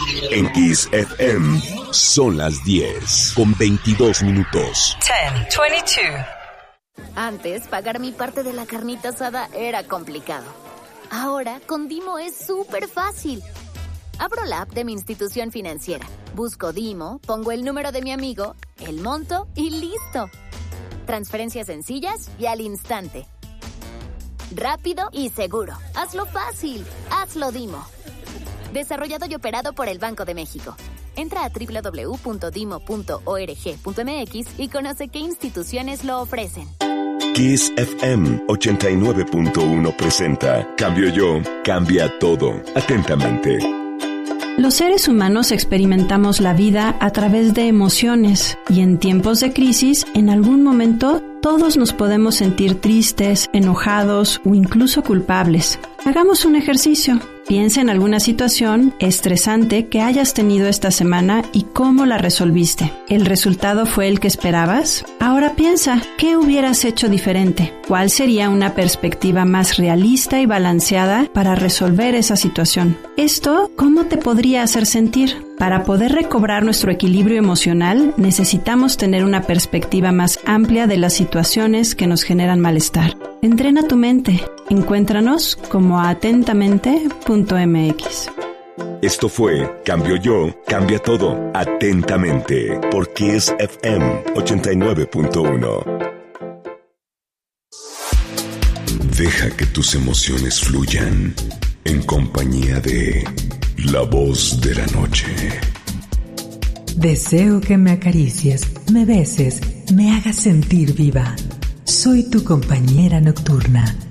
En Kiss FM son las 10:22. 10:22. Antes, pagar mi parte de la carnita asada era complicado. Ahora, con Dimo es súper fácil. Abro la app de mi institución financiera, busco Dimo, pongo el número de mi amigo, el monto y listo. Transferencias sencillas y al instante. Rápido y seguro. Hazlo fácil. Hazlo Dimo. Desarrollado y operado por el Banco de México. Entra a www.dimo.org.mx y conoce qué instituciones lo ofrecen. Kiss FM 89.1 presenta Cambio Yo, cambia todo. Atentamente. Los seres humanos experimentamos la vida a través de emociones y en tiempos de crisis, en algún momento, todos nos podemos sentir tristes, enojados o incluso culpables. Hagamos un ejercicio. Piensa en alguna situación estresante que hayas tenido esta semana y cómo la resolviste. ¿El resultado fue el que esperabas? Ahora piensa, ¿qué hubieras hecho diferente? ¿Cuál sería una perspectiva más realista y balanceada para resolver esa situación? ¿Esto cómo te podría hacer sentir? Para poder recobrar nuestro equilibrio emocional, necesitamos tener una perspectiva más amplia de las situaciones que nos generan malestar. Entrena tu mente. Encuéntranos como atentamente.mx. Esto fue Cambio Yo, cambia todo. Atentamente. Por Kiss FM 89.1. Deja que tus emociones fluyan en compañía de La Voz de la Noche. Deseo que me acaricies, me beses, me hagas sentir viva. Soy tu compañera nocturna.